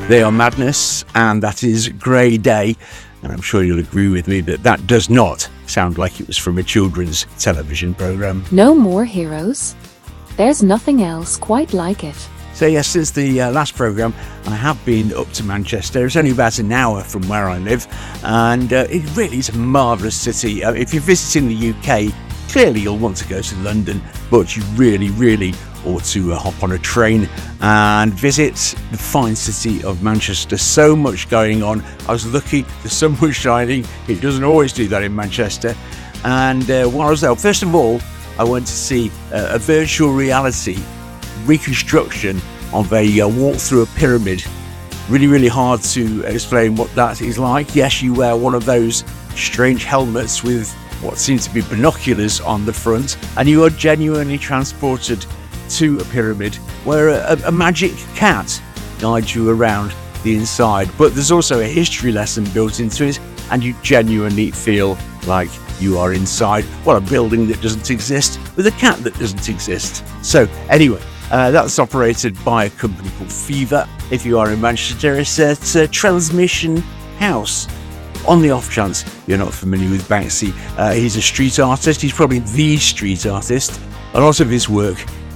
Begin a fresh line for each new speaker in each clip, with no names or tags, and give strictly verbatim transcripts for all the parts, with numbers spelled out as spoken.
They Are Madness, and that is Grey Day. And I'm sure you'll agree with me that that does not sound like it was from a children's television programme.
No More Heroes. There's nothing else quite like it.
So yes, since the uh, last programme, I have been up to Manchester. It's only about an hour from where I live, and uh, it really is a marvellous city. Uh, if you're visiting the U K, clearly you'll want to go to London, but you really, really ought to uh, hop on a train and visit the fine city of Manchester. So much going on. I was lucky, the sun was shining. It doesn't always do that in Manchester. And uh, while I was there, first of all, I went to see uh, a virtual reality reconstruction of a uh, walk through a pyramid. Really, really hard to explain what that is like. Yes, you wear one of those strange helmets with what seems to be binoculars on the front, and you are genuinely transported to a pyramid where a, a magic cat guides you around the inside. But there's also a history lesson built into it, and you genuinely feel like you are inside, well, a building that doesn't exist with a cat that doesn't exist. So anyway, uh, that's operated by a company called Fever. If you are in Manchester, it's at uh, Transmission House. On the off chance you're not familiar with Banksy, uh, he's a street artist. He's probably the street artist. A lot of his work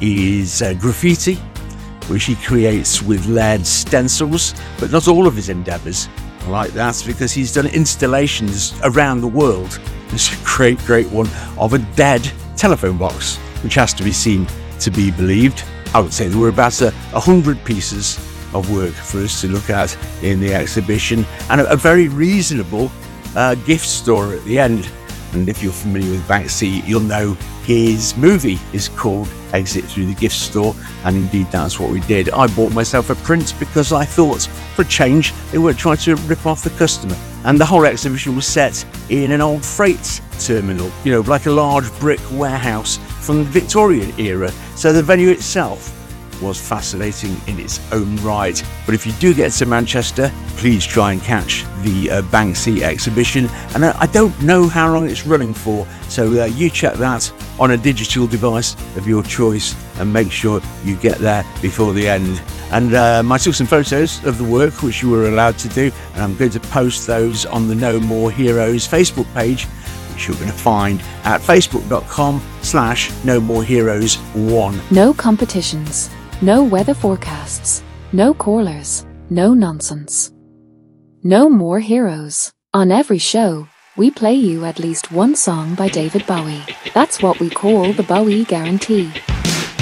is uh, graffiti, which he creates with lead stencils, but not all of his endeavours are like that, because he's done installations around the world. There's a great, great one of a dead telephone box, which has to be seen to be believed. I would say there were about a, a hundred pieces of work for us to look at in the exhibition, and a, a very reasonable uh, gift store at the end. And if you're familiar with Banksy, you'll know his movie is called Exit Through the Gift Store, and indeed that's what we did. I bought myself a print because I thought, for a change, they weren't trying to rip off the customer. And the whole exhibition was set in an old freight terminal, you know, like a large brick warehouse from the Victorian era. So the venue itself was fascinating in its own right. But if you do get to Manchester, please try and catch the uh, Banksy exhibition. And uh, I don't know how long it's running for, so uh, you check that on a digital device of your choice and make sure you get there before the end. And um, I took some photos of the work, which you were allowed to do, and I'm going to post those on the No More Heroes Facebook page, which you're going to find at facebook.com slash no more heroes one.
No competitions, no weather forecasts, no callers, no nonsense. No More Heroes. On every show, we play you at least one song by David Bowie. That's what we call the Bowie Guarantee.